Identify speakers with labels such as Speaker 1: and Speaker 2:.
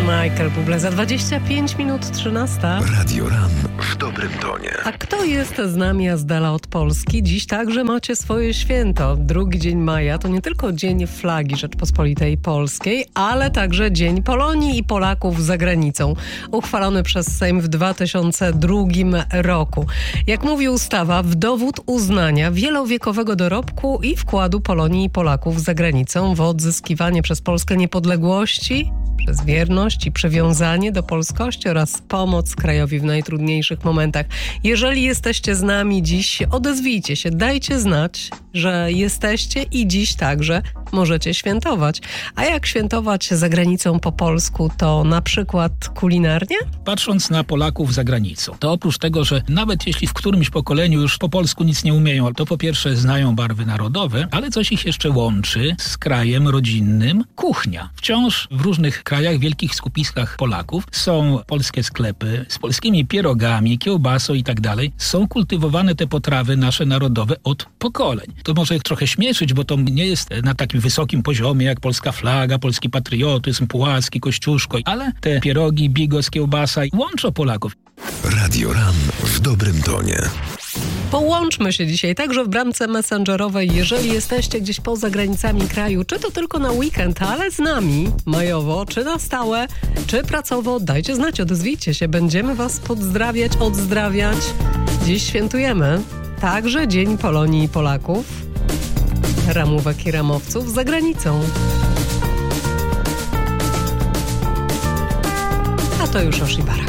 Speaker 1: Michael Bublé za 25 minut 13.
Speaker 2: Radio Ran w dobrym tonie.
Speaker 1: A kto jest z nami z dala od Polski? Dziś także macie swoje święto. 2 dzień maja to nie tylko Dzień Flagi Rzeczpospolitej Polskiej, ale także Dzień Polonii i Polaków za granicą, uchwalony przez Sejm w 2002 roku. Jak mówi ustawa, w dowód uznania wielowiekowego dorobku i wkładu Polonii i Polaków za granicą w odzyskiwanie przez Polskę niepodległości, przez wierność i przywiązanie do polskości oraz pomoc krajowi w najtrudniejszych momentach. Jeżeli jesteście z nami dziś, odezwijcie się, dajcie znać, że jesteście i dziś także możecie świętować. A jak świętować za granicą po polsku, to na przykład kulinarnie?
Speaker 3: Patrząc na Polaków za granicą, to oprócz tego, że nawet jeśli w którymś pokoleniu już po polsku nic nie umieją, to po pierwsze znają barwy narodowe, ale coś ich jeszcze łączy z krajem rodzinnym – kuchnia. Wciąż w różnych krajach, wielkich skupiskach Polaków są polskie sklepy z polskimi pierogami, kiełbasą i tak dalej. Są kultywowane te potrawy nasze narodowe od pokoleń. To może ich trochę śmieszyć, bo to nie jest na takim wysokim poziomie jak polska flaga, polski patriotyzm, Puławski, Kościuszko, ale te pierogi, bigos, kiełbasa łączą Polaków.
Speaker 2: Radio Ran w dobrym tonie.
Speaker 1: Połączmy się dzisiaj także w bramce messengerowej, jeżeli jesteście gdzieś poza granicami kraju, czy to tylko na weekend, ale z nami majowo, czy na stałe, czy pracowo, dajcie znać, odezwijcie się, będziemy was pozdrawiać, odzdrawiać. Dziś świętujemy także Dzień Polonii i Polaków, ramówek i ramowców za granicą. A to już Oshibara.